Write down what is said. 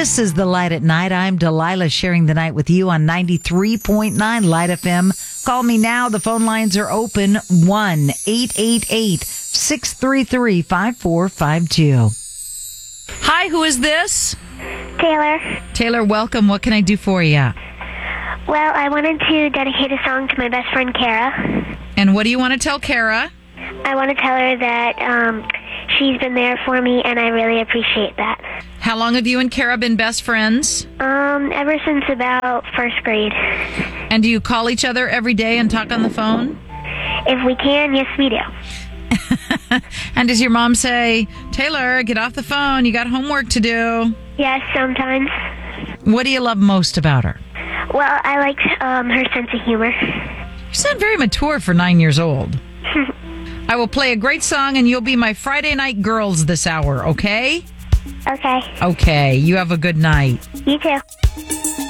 This is The Light at Night. I'm Delilah, sharing the night with you on 93.9 Light FM. Call me now. The phone lines are open. 1-888-633-5452. Hi, who is this? Taylor. Taylor, welcome. What can I do for you? Well, I wanted to dedicate a song to my best friend, Kara. And what do you want to tell Kara? I want to tell her that she's been there for me, and I really appreciate that. How long have you and Kara been best friends? Ever since about first grade. And do you call each other every day and talk on the phone? If we can, yes, we do. And does your mom say, Taylor, get off the phone, you got homework to do? Yes, sometimes. What do you love most about her? Well, I like her sense of humor. You sound very mature for 9 years old. I will play a great song and you'll be my Friday night girls this hour, okay? Okay. Okay, you have a good night. You too.